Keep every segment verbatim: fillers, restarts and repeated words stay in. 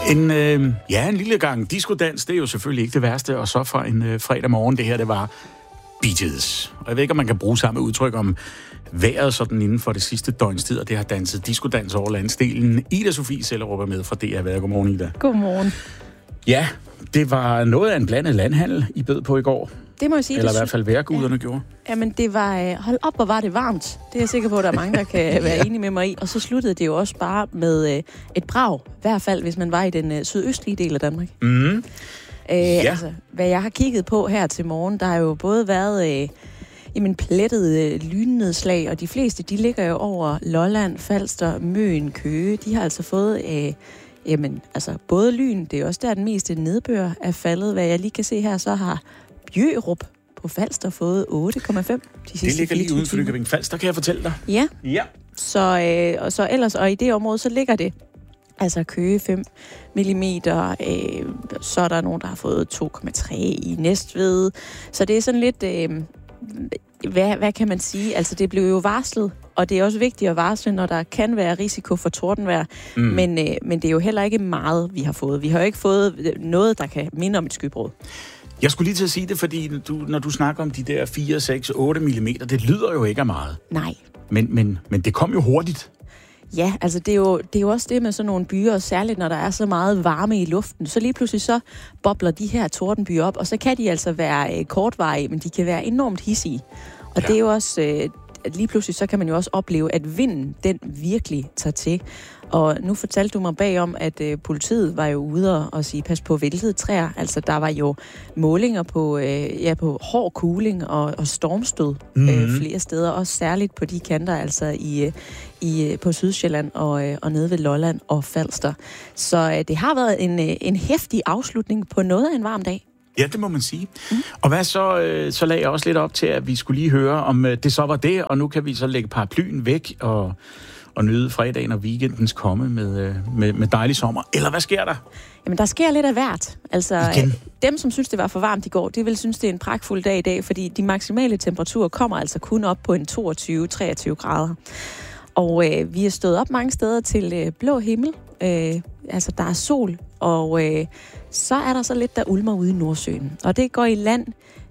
En, øh, ja, en lille gang diskodans, det er jo selvfølgelig ikke det værste, og så fra en øh, fredag morgen, det her, det var Bee Gees. Og jeg ved ikke, om man kan bruge samme udtryk om vejret sådan inden for det sidste døgns tid, og det har danset diskodans over landsdelen. Ida Sofie Sellerup er med fra D R Vejret. Godmorgen, Ida. Godmorgen. Ja, det var noget af en blandet landhandel, I bød på i går. Det må jeg sige. Eller det i hvert fald vejrguderne ja. gjorde. Jamen, det var... Hold op, hvor var det varmt. Det er jeg sikker på, at der er mange, der kan være enige med mig i. Og så sluttede det jo også bare med øh, et brag. I hvert fald, hvis man var i den øh, sydøstlige del af Danmark. Mm. Øh, ja. Altså, hvad jeg har kigget på her til morgen, der har jo både været... Øh, Jamen, plettede øh, lynnedslag, og de fleste, de ligger jo over Lolland, Falster, Møn, Køge. De har altså fået, øh, jamen, altså, både lyn, det er også der, den meste nedbør er faldet. Hvad jeg lige kan se her, så har Bjørup på Falster fået otte komma fem. De det ligger lige uden for Nykøbing Falster, kan jeg fortælle dig. Ja. Ja. Så, øh, og så ellers, og i det område, så ligger det altså Køge fem millimeter, øh, så er der nogen, der har fået to komma tre i Næstved. Så det er sådan lidt... Øh, Hvad, hvad kan man sige? Altså, det blev jo varslet, og det er også vigtigt at varsle, når der kan være risiko for tordenvejr. Mm. Men, øh, men det er jo heller ikke meget, vi har fået. Vi har jo ikke fået noget, der kan minde om et skybrud. Jeg skulle lige til at sige det, fordi du, når du snakker om de der fire, seks, otte millimeter, det lyder jo ikke af meget. Nej. Men, men, men det kom jo hurtigt. Ja, altså det er, jo, det er jo også det med sådan nogle byer, særligt når der er så meget varme i luften. Så lige pludselig så bobler de her tordenbyer op, og så kan de altså være øh, kortvarige, men de kan være enormt hidsige. Og ja. Det er jo også, øh, at lige pludselig så kan man jo også opleve, at vinden, den virkelig tager til. Og nu fortalte du mig bagom, at øh, politiet var jo ude og sige, pas på væltede træer. Altså, der var jo målinger på, øh, ja, på hård kuling og, og stormstød mm-hmm. øh, flere steder. Også særligt på de kanter, altså i, i, på Sydsjælland og, øh, og nede ved Lolland og Falster. Så øh, det har været en, øh, en heftig afslutning på noget af en varm dag. Ja, det må man sige. Mm. Og hvad så, øh, så lagde jeg også lidt op til, at vi skulle lige høre, om øh, det så var det, og nu kan vi så lægge paraplyen væk og... og nyde fredagen og weekendens komme med, med, med dejlig sommer. Eller hvad sker der? Jamen, der sker lidt af hvert. Altså, Igen. Dem, som synes, det var for varmt i går, de vil synes, det er en pragtfuld dag i dag, fordi de maksimale temperaturer kommer altså kun op på en toogtyve til treogtyve grader. Og øh, vi er stået op mange steder til øh, blå himmel. Øh, altså, der er sol, og øh, så er der så lidt, der ulmer ude i Nordsøen. Og det går i land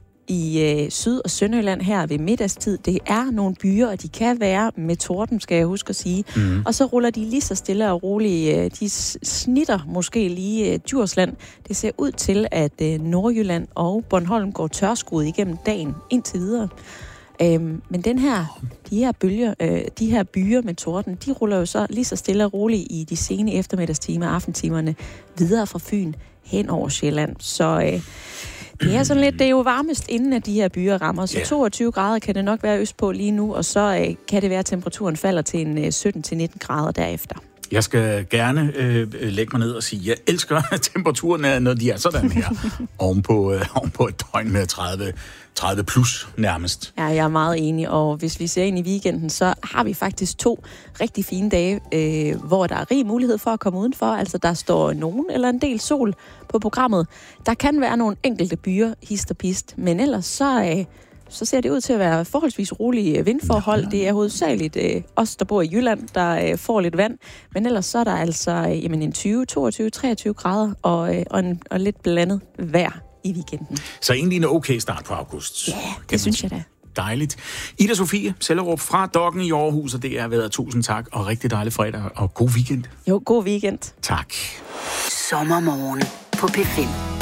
i øh, Syd- og Sønderjylland her ved middagstid. Det er nogle byer, og de kan være med torden, skal jeg huske at sige. Mm. Og så ruller de lige så stille og roligt. Øh, de snitter måske lige øh, Djursland. Det ser ud til, at øh, Nordjylland og Bornholm går tørskud igennem dagen indtil videre. Øhm, men den her, de her bølger, øh, de her byer med torden, de ruller jo så lige så stille og roligt i de sene eftermiddagstimer og aftentimerne videre fra Fyn hen over Sjælland. Så... Øh, Det er sådan lidt, det er jo varmest inden, at de her byer rammer. Så yeah. toogtyve grader kan det nok være østpå lige nu, og så øh, kan det være, at temperaturen falder til en øh, sytten til nitten grader derefter. Jeg skal gerne øh, lægge mig ned og sige, at jeg elsker temperaturen, når de er sådan her. ovenpå, øh, ovenpå et døgn med tredive, tredive plus nærmest. Ja, jeg er meget enig, og hvis vi ser ind i weekenden, så har vi faktisk to rigtig fine dage, øh, hvor der er rig mulighed for at komme udenfor. Altså, der står nogen eller en del sol på programmet. Der kan være nogle enkelte byer, hist og pist, men ellers så... Øh, så ser det ud til at være forholdsvis rolige vindforhold. Det er hovedsageligt øh, os, der bor i Jylland, der øh, får lidt vand. Men ellers så er der altså øh, jamen en tyve, toogtyve, treogtyve grader og, øh, og, en, og lidt blandet vejr i weekenden. Så egentlig en okay start på august. Ja, det synes jeg da. Dejligt. Ida Sofie Sellerup fra Dokken i Aarhus, og det er været tusind tak, og rigtig dejlig fredag, og god weekend. Jo, god weekend. Tak. Sommermorgen på P fem.